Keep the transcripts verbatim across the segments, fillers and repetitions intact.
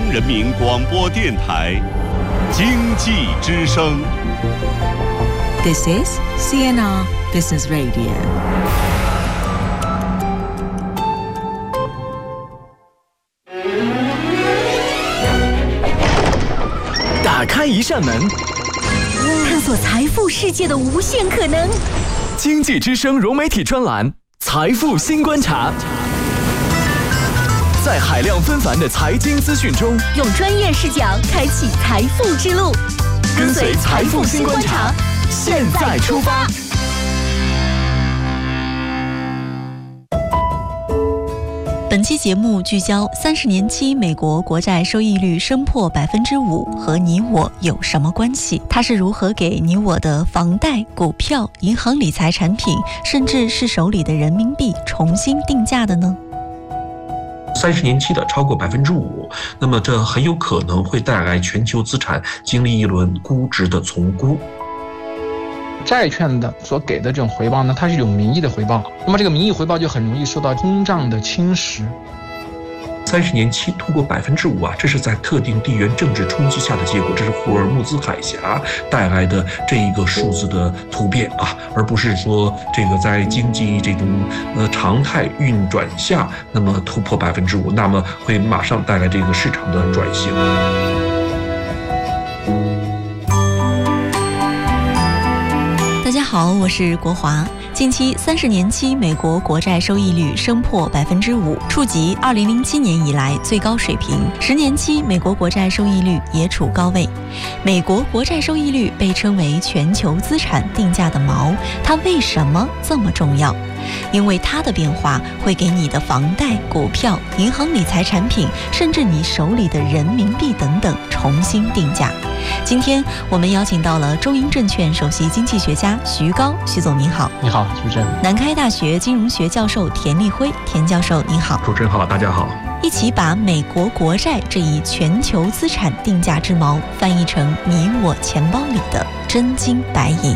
人民广播电台经济之声。 This is C N R Business Radio。 打开一扇门， 探索财富世界的无限可能。 经济之声融媒体专栏《财富新观察》，在海量纷繁的财经资讯中， 用专业视角开启财富之路。 跟随财富新观察，现在出发。 本期节目聚焦三十年期美国国债收益率升破百分之五和你我有什么关系？它是如何给你我的房贷、股票、银行理财产品，甚至是手里的人民币重新定价的呢？ 三十年期的超过百分之五，那么这很有可能会带来全球资产经历一轮估值的重估。 债券的所给的这种回报呢，它是一种名义的回报，那么这个名义回报就很容易受到通胀的侵蚀。 三十年期突破百分之五啊，这是在特定地缘政治冲击下的结果，这是霍尔木兹海峡带来的这一个数字的突变啊，而不是说这个在经济这种呃常态运转下，那么突破百分之五，那么会马上带来这个市场的转型。 大家好，我是国华。近期三十年期美国国债收益率升破百分之五，触及二零零七年以来最高水平。十年期美国国债收益率也处高位。美国国债收益率被称为全球资产定价的锚，它为什么这么重要？因为它的变化会给你的房贷、股票、银行理财产品，甚至你手里的人民币等等重新定价。今天我们邀请到了中银证券首席经济学家徐高，徐总您好。 你好，主持人。 南开大学金融学教授田立辉，田教授您好。 主持人好，大家好。 一起把美国国债这一全球资产定价之锚翻译成你我钱包里的真金白银。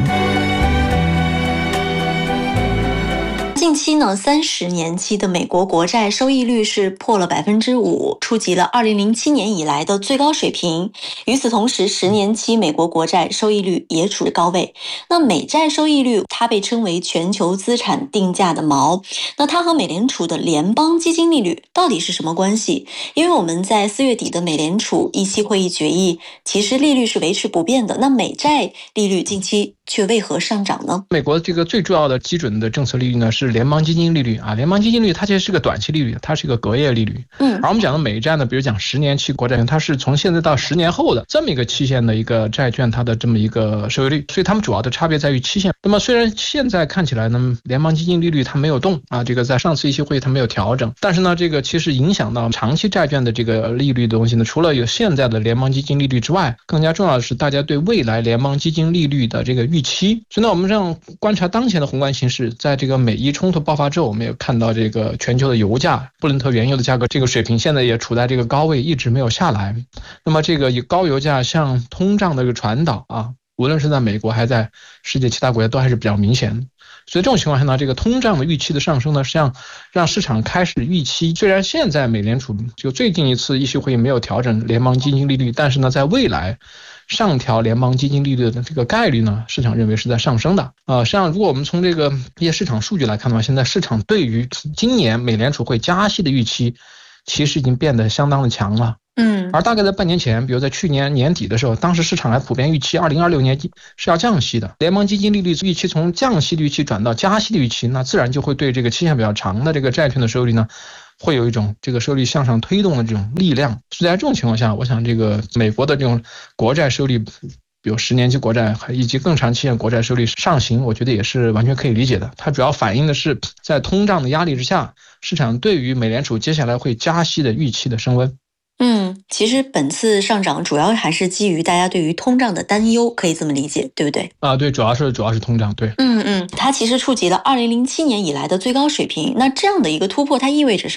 近期呢，三十年期的美国国债收益率是破了百分之五，触及了二零零七年以来的最高水平。与此同时，十年期美国国债收益率也处高位。那美债收益率它被称为全球资产定价的锚，那它和美联储的联邦基金利率到底是什么关系？因为我们在四月底的美联储议息会议决议，其实利率是维持不变的。那美债利率近期却为何上涨呢？ 美国这个最重要的基准的政策利率呢是联邦基金利率啊，联邦基金利率它其实是个短期利率，它是一个隔夜利率。嗯，而我们讲的美债呢，比如讲十年期国债，它是从现在到十年后的这么一个期限的一个债券，它的这么一个收益率，所以它们主要的差别在于期限。那么虽然现在看起来呢，联邦基金利率它没有动啊，这个在上次议息会议它没有调整，但是呢，这个其实影响到长期债券的这个利率的东西呢，除了有现在的联邦基金利率之外，更加重要的是大家对未来联邦基金利率的这个预期。所以呢，我们这样观察当前的宏观形势，在这个美伊冲突爆发之后，我们也看到这个全球的油价，布伦特原油的价格这个水平现在也处在这个高位，一直没有下来。那么这个以高油价向通胀的这个传导啊，无论是在美国还在世界其他国家都还是比较明显的。所以这种情况下呢，这个通胀的预期的上升呢，实际上让市场开始预期，虽然现在美联储就最近一次议息会议没有调整联邦基金利率，但是呢，在未来上调联邦基金利率的这个概率呢，市场认为是在上升的。呃，实际上如果我们从这个一些市场数据来看的话，现在市场对于今年美联储会加息的预期，其实已经变得相当的强了。嗯，而大概在半年前，比如在去年年底的时候，当时市场还普遍预期二零二六年是要降息的，联邦基金利率预期从降息的预期转到加息的预期，那自然就会对这个期限比较长的这个债券的收益率呢，会有一种这个收益率向上推动的这种力量。所以在这种情况下，我想这个美国的这种国债收益率，比如十年期国债以及更长期限国债收益率上行，我觉得也是完全可以理解的。它主要反映的是在通胀的压力之下，市场对于美联储接下来会加息的预期的升温。 嗯，其实本次上涨主要还是基于大家对于通胀的担忧，可以这么理解，对不对？ 啊，对，主要是主要是通胀，对。 嗯嗯，它其实触及了二零零七年以来的最高水平。那这样的一个突破，它意味着什么呢？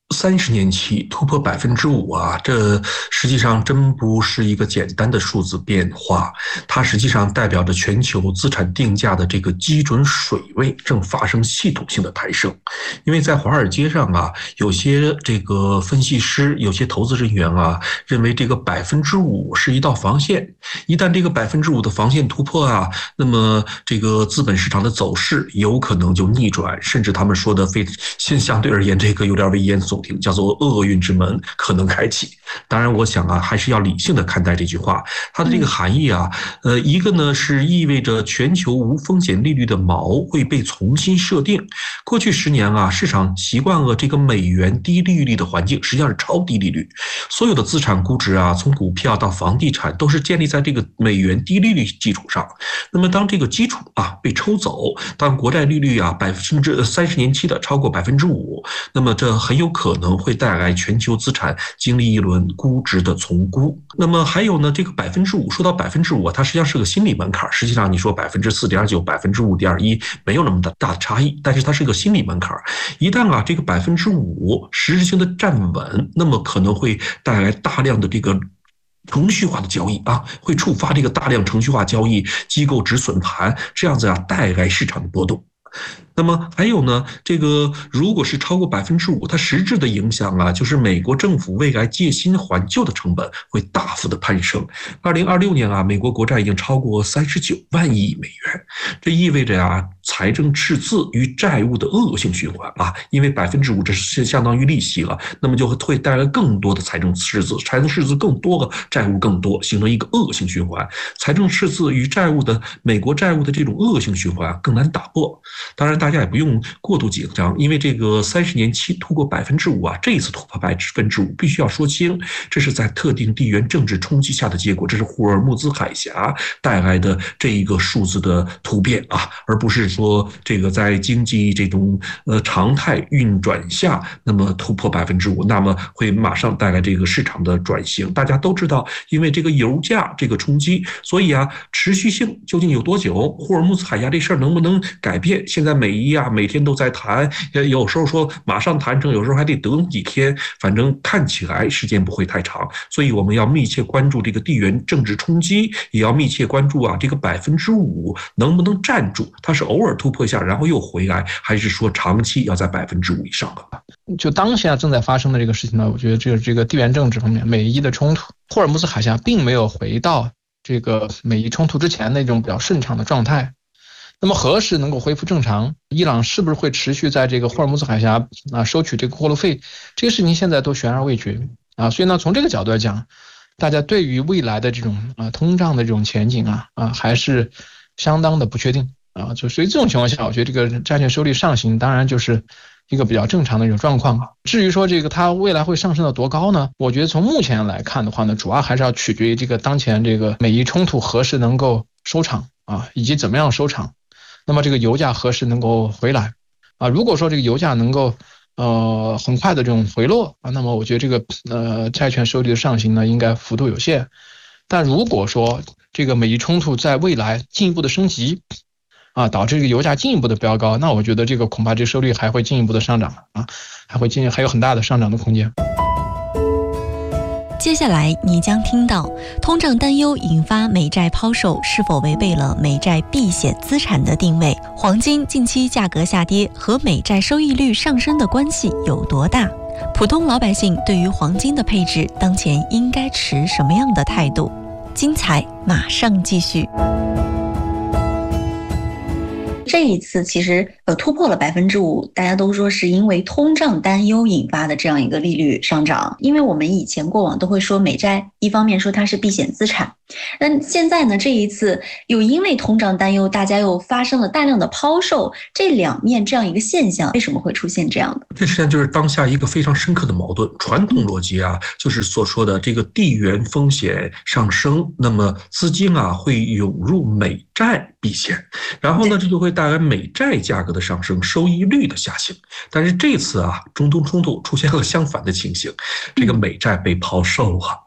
三十年期突破百分之五啊，这实际上真不是一个简单的数字变化，它实际上代表着全球资产定价的这个基准水位正发生系统性的抬升。因为在华尔街上啊，有些这个分析师、有些投资人员啊，认为这个百分之五是一道防线，一旦这个百分之五的防线突破啊，那么这个资本市场的走势有可能就逆转，甚至他们说的非现相对而言，这个有点危言耸听，叫做厄运之门可能开启。当然，我想啊，还是要理性的看待这句话。它的这个含义啊，呃，一个呢是意味着全球无风险利率的锚会被重新设定。过去十年啊，市场习惯了这个美元低利率的环境，实际上是超低利率。所有的资产估值啊，从股票到房地产，都是建立在这个美元低利率基础上。那么，当这个基础啊被抽走，当国债利率啊百分之三十年期的超过百分之五，那么这很有可能会带来全球资产经历一轮估值的重估。那么还有呢，这个百分之五，说到百分之五，它实际上是个心理门槛。实际上你说百分之四点九、百分之五点一，没有那么大的差异，但是它是个心理门槛。一旦啊这个百分之五实质性的站稳，那么可能会带来大量的这个程序化的交易啊，会触发这个大量程序化交易，机构止损盘，这样子啊带来市场的波动。那么还有呢，这个如果是超过百分之五，它实质的影响啊，就是美国政府未来借新还旧的成本会大幅的攀升。二零二六年啊，美国国债已经超过三十九万亿美元，这意味着啊，财政赤字与债务的恶性循环啊，因为百分之五这是相当于利息了，那么就会带来更多的财政赤字，财政赤字更多了，债务更多，形成一个恶性循环。财政赤字与债务的美国债务的这种恶性循环更难打破。当然，大家也不用过度紧张，因为这个三十年期突破百分之五啊，这一次突破百分之五，必须要说清，这是在特定地缘政治冲击下的结果，这是霍尔木兹海峡带来的这一个数字的突变啊，而不是说这个在经济这种呃常态运转下，那么突破百分之五，那么会马上带来这个市场的转型。大家都知道，因为这个油价这个冲击，所以啊，持续性究竟有多久？霍尔木兹海峡这事儿能不能改变？现在美一啊每天都在谈，有时候说马上谈成，有时候还得等几天，反正看起来时间不会太长，所以我们要密切关注这个地缘政治冲击，也要密切关注啊这个百分之五能不能站住，它是偶尔突破一下然后又回来，还是说长期要在百分之五以上的？ 就当下正在发生的这个事情呢，我觉得这个这个地缘政治方面，美伊的冲突，霍尔木兹海峡并没有回到这个美伊冲突之前那种比较顺畅的状态。那么何时能够恢复正常？伊朗是不是会持续在这个霍尔木兹海峡啊收取这个过路费？这个事情现在都悬而未决啊。所以呢，从这个角度来讲，大家对于未来的这种啊通胀的这种前景啊啊还是相当的不确定啊。就所以这种情况下，我觉得这个债券收益率上行当然就是一个比较正常的一种状况。至于说这个它未来会上升到多高呢？我觉得从目前来看的话呢，主要还是要取决于这个当前这个美伊冲突何时能够收场啊，以及怎么样收场。那么这个油价何时能够回来啊？如果说这个油价能够呃很快的这种回落啊，那么我觉得这个呃债券收益率的上行呢，应该幅度有限。但如果说这个美伊冲突在未来进一步的升级啊，导致这个油价进一步的飙高，那我觉得这个恐怕这收益率还会进一步的上涨啊，还会进还有很大的上涨的空间。 接下来你将听到通胀担忧引发美债抛售是否违背了美债避险资产的定位，黄金近期价格下跌和美债收益率上升的关系有多大，普通老百姓对于黄金的配置当前应该持什么样的态度？精彩马上继续。 这一次其实呃突破了百分之五，大家都说是因为通胀担忧引发的这样一个利率上涨。因为我们以前过往都会说美债一方面说它是避险资产，但现在呢这一次又因为通胀担忧，大家又发生了大量的抛售，这两面这样一个现象，为什么会出现这样的？ 这实际上就是当下一个非常深刻的矛盾。传统逻辑啊，就是所说的这个地缘风险上升，那么资金啊会涌入美债避险，然后呢这就会带来美债价格的上升，收益率的下行。但是这次啊，中东冲突出现了相反的情形，这个美债被抛售了，收益率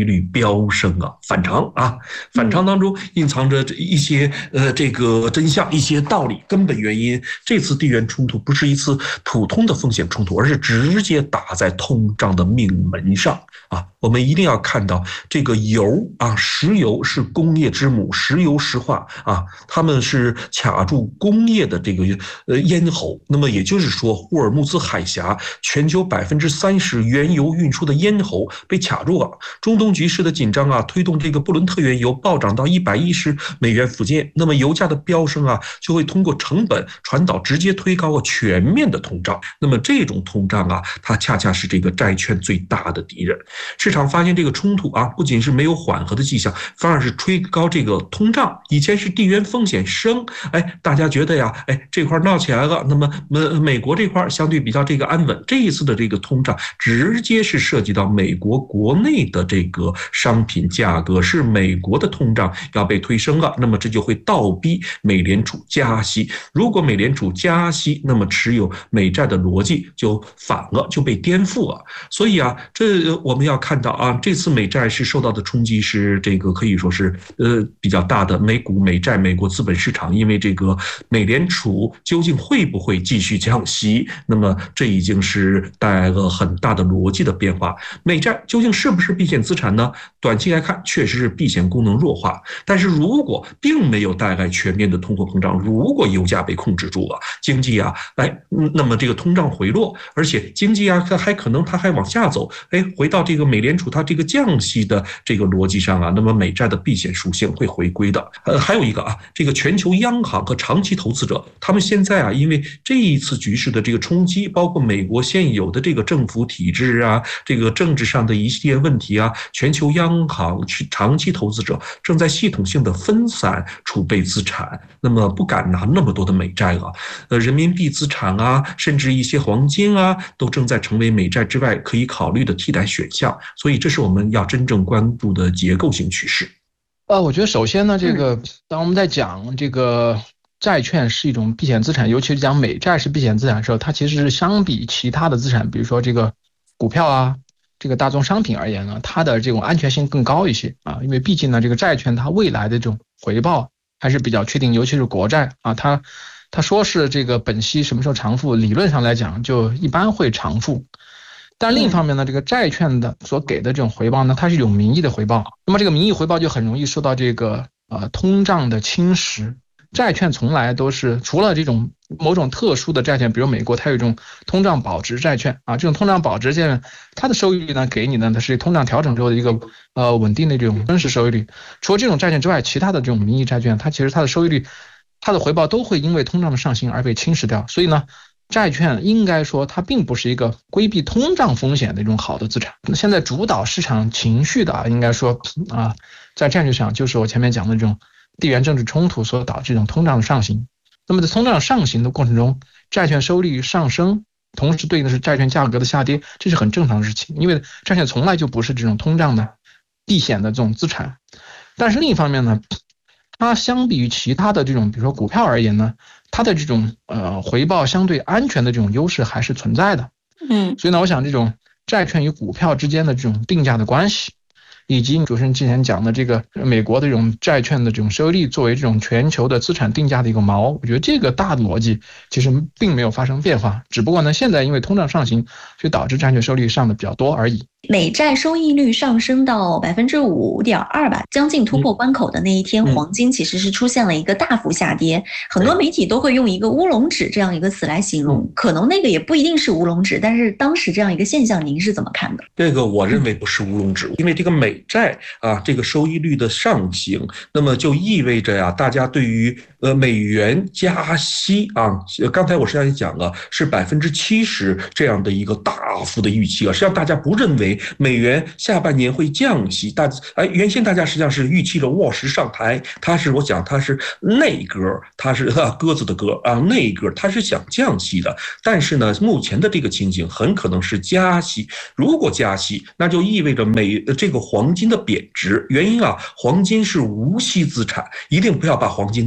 率飙升啊，反常啊，反常当中隐藏着一些呃这个真相、一些道理。根本原因，这次地缘冲突不是一次普通的风险冲突，而是直接打在通胀的命门上啊！我们一定要看到这个油啊，石油是工业之母，石油石化啊，他们是卡住工业的这个呃咽喉。那么也就是说，霍尔木兹海峡全球百分之三十原油运输的咽喉被卡住了。中东局势的紧张啊，推动这个布伦特原油暴涨到一百一十美元附近。那么油价的飙升啊，就会通过成本传导，直接推高了全面的通胀。那么这种通胀啊，它恰恰是这个债券最大的敌人。市场发现这个冲突啊，不仅是没有缓和的迹象，反而是吹高这个通胀。以前是地缘风险升，哎，大家觉得呀，哎，这块闹起来了，那么美美国这块相对比较这个安稳。这一次的这个通胀，直接是涉及到美国国内的这个商品价格，是美国的通胀要被推升了，那么这就会倒逼美联储加息。如果美联储加息，那么持有美债的逻辑就反了，就被颠覆了。所以啊，这我们要看到啊，这次美债是受到的冲击是这个可以说是呃比较大的，美股、美债、美国资本市场，因为这个美联储究竟会不会继续降息，那么这已经是带来了很大的逻辑的变化。美债究竟是不是避险资产呢？短期来看，确实是避险功能弱化，但是如果并没有带来全面的通货膨胀，如果油价被控制住了，经济啊，来，那么这个通胀回落，而且经济啊，它还可能它还往下走，哎，回到这个美联储它这个降息的这个逻辑上啊，那么美债的避险属性会回归的。呃，还有一个啊，这个全球央行和长期投资者，他们现在啊，因为这一次局势的这个冲击，包括美国现有的这个政府体制啊，这个政治上的一系列问题啊，全球央行去长期投资者正在系统性的分散储备资产，那么不敢拿那么多的美债了。呃，人民币资产啊，甚至一些黄金啊，都正在成为美债之外可以考虑的替代选项。所以这是我们要真正关注的结构性趋势。 呃，我觉得首先呢，这个当我们在讲这个债券是一种避险资产，尤其是讲美债是避险资产的时候，它其实是相比其他的资产，比如说这个股票啊，这个大宗商品而言呢，它的这种安全性更高一些啊，因为毕竟呢，这个债券它未来的这种回报还是比较确定，尤其是国债啊，它它说是这个本息什么时候偿付，理论上来讲就一般会偿付。但另一方面呢，这个债券的所给的这种回报呢，它是一种名义的回报，那么这个名义回报就很容易受到这个呃通胀的侵蚀。债券从来都是除了这种某种特殊的债券，比如美国它有一种通胀保值债券啊，这种通胀保值债券它的收益率呢给你呢，它是通胀调整之后的一个呃稳定的这种真实收益率。除了这种债券之外，其他的这种名义债券它其实它的收益率它的回报都会因为通胀的上行而被侵蚀掉。所以呢，债券应该说它并不是一个规避通胀风险的一种好的资产。那现在主导市场情绪的啊，应该说啊，在战略上就是我前面讲的这种地缘政治冲突所导致这种通胀的上行。那么在通胀上行的过程中，债券收益率上升，同时对应的是债券价格的下跌，这是很正常的事情，因为债券从来就不是这种通胀的避险的这种资产。但是另一方面呢，它相比于其他的这种比如说股票而言呢，它的这种呃回报相对安全的这种优势还是存在的。嗯，所以呢，我想这种债券与股票之间的这种定价的关系，以及主持人之前讲的这个美国的这种债券的这种收益率作为这种全球的资产定价的一个锚，我觉得这个大的逻辑其实并没有发生变化，只不过呢现在因为通胀上行，所以导致债券收益率上的比较多而已。 美债收益率上升到百分之五点二吧，将近突破关口的那一天，黄金其实是出现了一个大幅下跌。很多媒体都会用一个乌龙指这样一个词来形容，可能那个也不一定是乌龙指，但是当时这样一个现象，您是怎么看的？ 这个我认为不是乌龙指，因为这个美债啊，这个收益率的上行，那么就意味着呀，大家对于呃美元加息啊，刚才我实际上也讲了，是百分之七十这样的一个大幅的预期啊，实际上大家不认为美元下半年会降息，大哎，原先大家实际上是预期着沃什上台，他是我讲他是内阁，他是啊鸽子的鸽啊内阁，他是想降息的，但是呢，目前的这个情景很可能是加息。如果加息，那就意味着美这个黄金的贬值。原因啊，黄金是无息资产，一定不要把黄金当货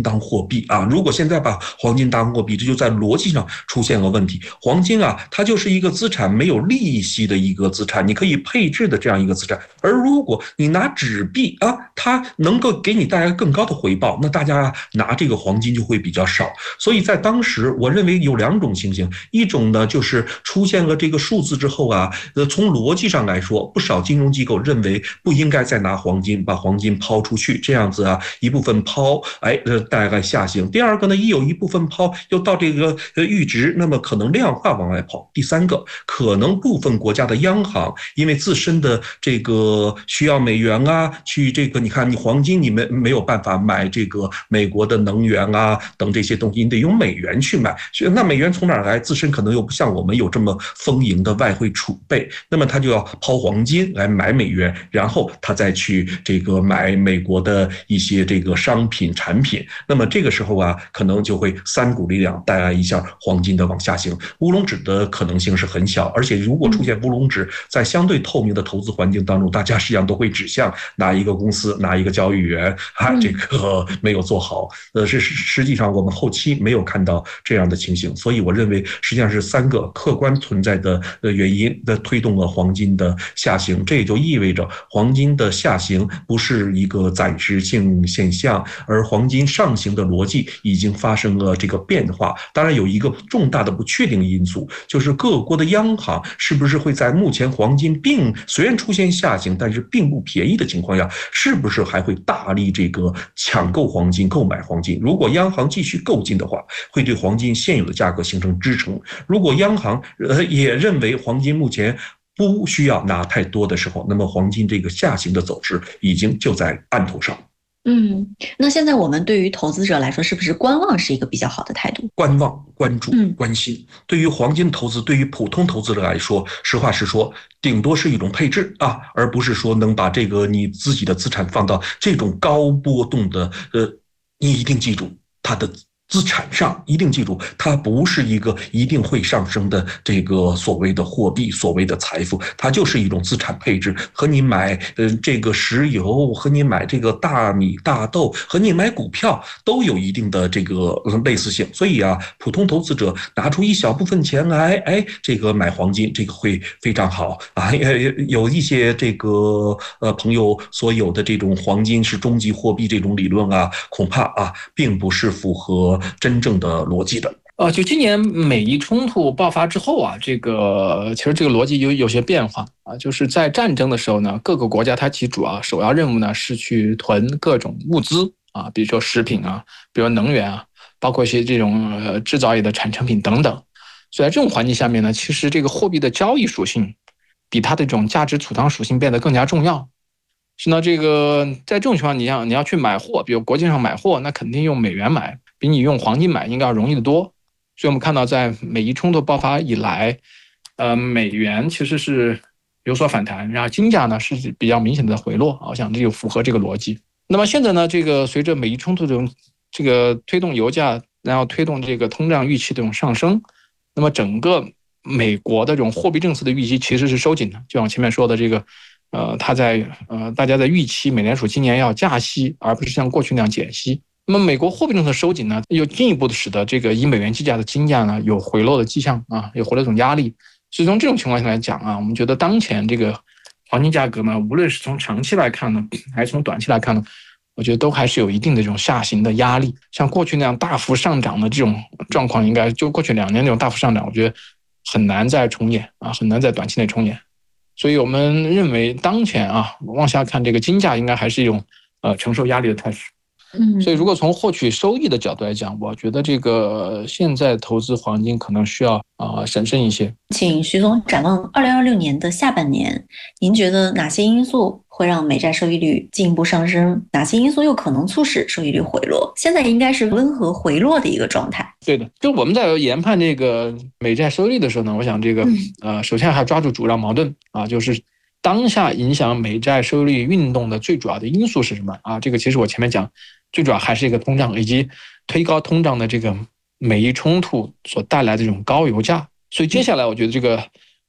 货币啊。如果现在把黄金当货币，这就在逻辑上出现了问题。黄金啊，它就是一个资产，没有利息的一个资产，你可以配置的这样一个资产。而如果你拿纸币啊，它能够给你带来更高的回报，那大家拿这个黄金就会比较少。所以在当时，我认为有两种情形，一种呢就是出现了这个数字之后啊，呃，从逻辑上来说，不少金融机构认为不应该再拿黄金，把黄金抛出去，这样子啊，一部分抛，哎，呃，带来下行。第二个呢，一有一部分抛又到这个呃阈值，那么可能量化往外跑。第三个，可能部分国家的央行因为自身的这个需要美元啊，去这个你看你黄金你们没有办法买这个美国的能源啊等这些东西，你得用美元去买。那美元从哪儿来？自身可能又不像我们有这么丰盈的外汇储备，那么他就要抛黄金来买美元，然后他再去这个买美国的一些这个商品产品。那么这个时候啊，可能就会三股力量带来一下黄金的往下行。乌龙指的可能性是很小，而且如果出现乌龙指，在相对透明的投资环境当中，大家实际上都会指向哪一个公司、哪一个交易员啊，这个没有做好。呃，是实际上我们后期没有看到这样的情形，所以我认为实际上是三个客观存在的原因的推动了黄金的下行。这也就意味着黄金的下行不是一个暂时性现象，而黄金上行的逻辑已经发生了这个变化。当然有一个重大的不确定因素，就是各国的央行是不是会在目前黄金并虽然出现下行，但是并不便宜的情况下，是不是还会大力这个抢购黄金、购买黄金？如果央行继续购进的话，会对黄金现有的价格形成支撑。如果央行呃也认为黄金目前不需要拿太多的时候，那么黄金这个下行的走势已经就在案头上。 嗯，那现在我们对于投资者来说，是不是观望是一个比较好的态度？ 观望、关注、关心。嗯、对于黄金投资，对于普通投资者来说，实话实说，顶多是一种配置啊，而不是说能把这个你自己的资产放到这种高波动的，呃，你一定记住它的。资产上一定记住，它不是一个一定会上升的这个所谓的货币、所谓的财富，它就是一种资产配置，和你买呃这个石油，和你买这个大米、大豆，和你买股票都有一定的这个类似性。所以啊，普通投资者拿出一小部分钱来，哎，这个买黄金，这个会非常好啊。有一些这个呃朋友所有的这种黄金是终极货币这种理论啊，恐怕啊并不是符合真正的逻辑的。 呃，就今年美伊冲突爆发之后啊，这个其实这个逻辑有有些变化啊，就是在战争的时候呢，各个国家它其主要首要任务呢是去囤各种物资啊，比如说食品啊，比如能源啊，包括一些这种呃制造业的产成品等等。所以在这种环境下面呢，其实这个货币的交易属性比它的这种价值储藏属性变得更加重要。是呢，这个在这种情况，你要你要去买货，比如国际上买货，那肯定用美元买。比你用黄金买应该要容易得多，所以我们看到在美伊冲突爆发以来，呃，美元其实是有所反弹，然后金价呢是比较明显的回落，我想这就符合这个逻辑。那么现在呢，这个随着美伊冲突这种这个推动油价，然后推动这个通胀预期这种上升，那么整个美国的这种货币政策的预期其实是收紧的，就像我前面说的这个，呃，它在呃大家在预期美联储今年要加息，而不是像过去那样减息。那么美国货币政策收紧呢，又进一步的使得这个以美元计价的金价呢有回落的迹象啊，有回落这种压力。所以从这种情况下来讲啊，我们觉得当前这个黄金价格呢，无论是从长期来看呢，还是从短期来看呢，我觉得都还是有一定的这种下行的压力。像过去那样大幅上涨的这种状况，应该就过去两年那种大幅上涨，我觉得很难再重演啊，很难在短期内重演。所以我们认为当前啊，往下看这个金价应该还是一种呃承受压力的态势。嗯，所以如果从获取收益的角度来讲，我觉得这个现在投资黄金可能需要啊、呃、审慎一些。 请徐总展望二零二六年的下半年，您觉得哪些因素会让美债收益率进一步上升？哪些因素又可能促使收益率回落？现在应该是温和回落的一个状态。 对的，就我们在研判这个美债收益率的时候呢，我想这个呃，首先还抓住主要矛盾啊，就是当下影响美债收益率运动的最主要的因素是什么啊？这个其实我前面讲。最主要还是一个通胀以及推高通胀的这个美伊冲突所带来的这种高油价，所以接下来我觉得这个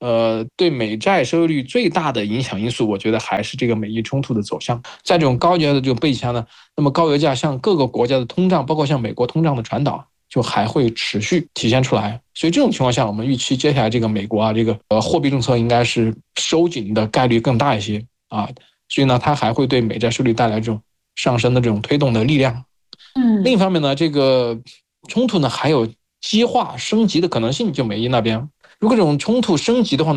呃，对美债收益率最大的影响因素，我觉得还是这个美伊冲突的走向。在这种高油价的这种背景下呢，那么高油价向各个国家的通胀，包括像美国通胀的传导，就还会持续体现出来。所以这种情况下，我们预期接下来这个美国啊，这个呃货币政策应该是收紧的概率更大一些啊。所以呢，它还会对美债收益率带来这种上升的这种推动的力量。 嗯， 另一方面呢，这个冲突呢还有激化升级的可能性，就美伊那边。如果这种冲突升级的话，